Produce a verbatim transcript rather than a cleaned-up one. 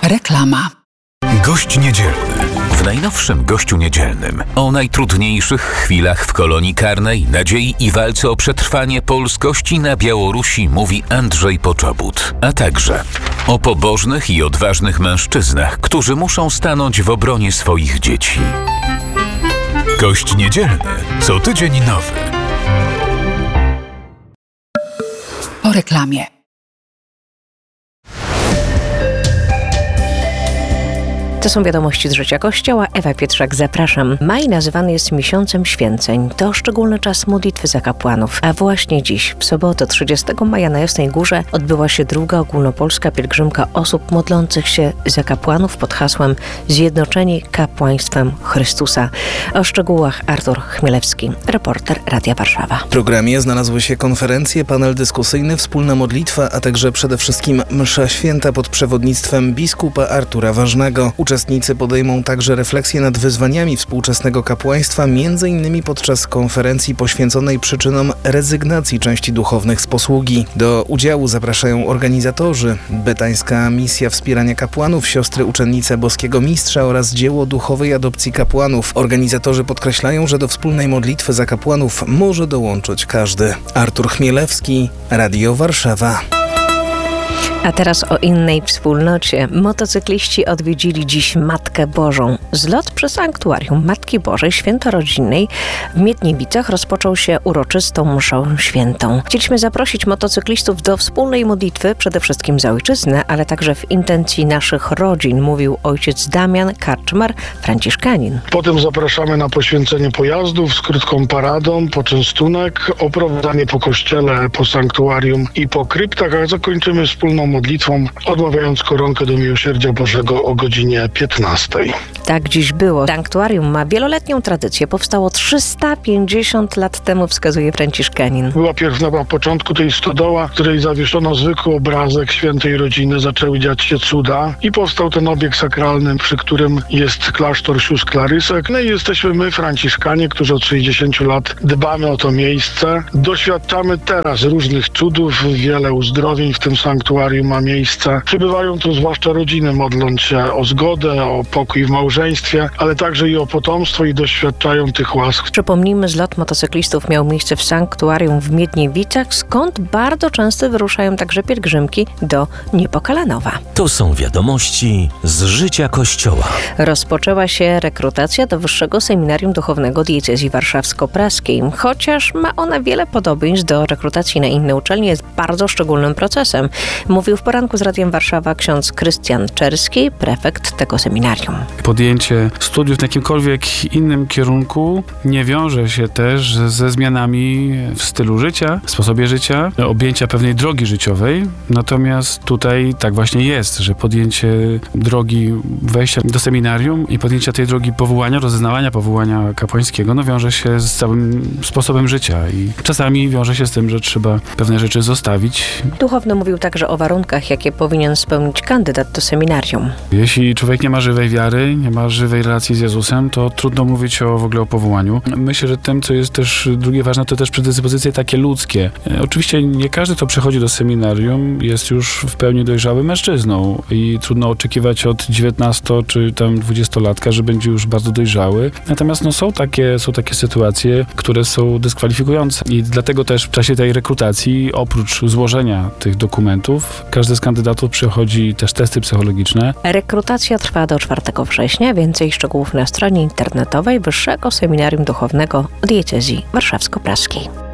Reklama. Gość niedzielny. W najnowszym Gościu Niedzielnym o najtrudniejszych chwilach w kolonii karnej, nadziei i walce o przetrwanie polskości na Białorusi mówi Andrzej Poczobut, a także o pobożnych i odważnych mężczyznach, którzy muszą stanąć w obronie swoich dzieci. Gość Niedzielny. Co tydzień nowy. Po reklamie. To są wiadomości z życia Kościoła. Ewa Pietrzak, zapraszam. Maj nazywany jest miesiącem święceń. To szczególny czas modlitwy za kapłanów. A właśnie dziś, w sobotę trzydziestego maja na Jasnej Górze odbyła się druga ogólnopolska pielgrzymka osób modlących się za kapłanów pod hasłem Zjednoczeni kapłaństwem Chrystusa. O szczegółach Artur Chmielewski, reporter Radia Warszawa. W programie znalazły się konferencje, panel dyskusyjny, wspólna modlitwa, a także przede wszystkim msza święta pod przewodnictwem biskupa Artura Ważnego. Uczestnicy podejmą także refleksję nad wyzwaniami współczesnego kapłaństwa, między innymi podczas konferencji poświęconej przyczynom rezygnacji części duchownych z posługi. Do udziału zapraszają organizatorzy, betańska misja wspierania kapłanów, siostry uczennice Boskiego Mistrza oraz dzieło duchowej adopcji kapłanów. Organizatorzy podkreślają, że do wspólnej modlitwy za kapłanów może dołączyć każdy. Artur Chmielewski, Radio Warszawa. A teraz o innej wspólnocie. Motocykliści odwiedzili dziś Matkę Bożą. Zlot przy sanktuarium Matki Bożej Świętorodzinnej w Miedniewicach rozpoczął się uroczystą mszą świętą. Chcieliśmy zaprosić motocyklistów do wspólnej modlitwy, przede wszystkim za ojczyznę, ale także w intencji naszych rodzin, mówił ojciec Damian Karczmar, franciszkanin. Potem zapraszamy na poświęcenie pojazdów z krótką paradą, poczęstunek, oprowadzanie po kościele, po sanktuarium i po kryptach, a zakończymy wspólną modlitwą, odmawiając koronkę do Miłosierdzia Bożego o godzinie piętnastej. Tak dziś było. Sanktuarium ma wieloletnią tradycję. Powstało trzysta pięćdziesiąt lat temu, wskazuje franciszkanin. Była pierw na początku tej stodoła, w której zawieszono zwykły obrazek świętej rodziny, zaczęły dziać się cuda i powstał ten obiekt sakralny, przy którym jest klasztor sióstr Klarysek. No i jesteśmy my, franciszkanie, którzy od sześćdziesięciu lat dbamy o to miejsce. Doświadczamy teraz różnych cudów, wiele uzdrowień w tym sanktuarium ma miejsce. Przybywają tu zwłaszcza rodziny, modląc się o zgodę, o pokój w małżeństwie, ale także i o potomstwo i doświadczają tych łask. Przypomnijmy, zlot motocyklistów miał miejsce w sanktuarium w Miedniewicach, skąd bardzo często wyruszają także pielgrzymki do Niepokalanowa. To są wiadomości z życia Kościoła. Rozpoczęła się rekrutacja do Wyższego Seminarium Duchownego Diecezji Warszawsko-Praskiej. Chociaż ma ona wiele podobieństw do rekrutacji na inne uczelnie, jest bardzo szczególnym procesem. Mówił w poranku z Radiem Warszawa ksiądz Krystian Czerski, prefekt tego seminarium. Podjęcie studiów w jakimkolwiek innym kierunku nie wiąże się też ze zmianami w stylu życia, w sposobie życia, objęcia pewnej drogi życiowej. Natomiast tutaj tak właśnie jest, że podjęcie drogi wejścia do seminarium i podjęcia tej drogi powołania, rozeznawania powołania kapłańskiego, no wiąże się z całym sposobem życia i czasami wiąże się z tym, że trzeba pewne rzeczy zostawić. Duchowny mówił także o warunkach, jakie powinien spełnić kandydat do seminarium. Jeśli człowiek nie ma żywej wiary, nie ma żywej relacji z Jezusem, to trudno mówić o w ogóle o powołaniu. Myślę, że tym, co jest też drugie ważne, to też predyspozycje takie ludzkie. E, oczywiście nie każdy, kto przychodzi do seminarium, jest już w pełni dojrzałym mężczyzną i trudno oczekiwać od dziewiętnasto czy tam dwudziestolatka, że będzie już bardzo dojrzały. Natomiast no, są takie, są takie sytuacje, które są dyskwalifikujące i dlatego też w czasie tej rekrutacji, oprócz złożenia tych dokumentów, każdy z kandydatów przechodzi też testy psychologiczne. Rekrutacja trwa do czwartego września. Więcej szczegółów na stronie internetowej Wyższego Seminarium Duchownego Diecezji Warszawsko-Praskiej.